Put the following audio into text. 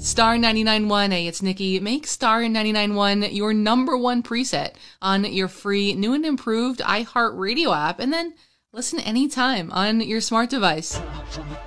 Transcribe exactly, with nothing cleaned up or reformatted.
Star ninety-nine point one. Hey, it's Nikki. Make Star ninety-nine point one your number one preset on your free new and improved iHeartRadio app, and then listen anytime on your smart device.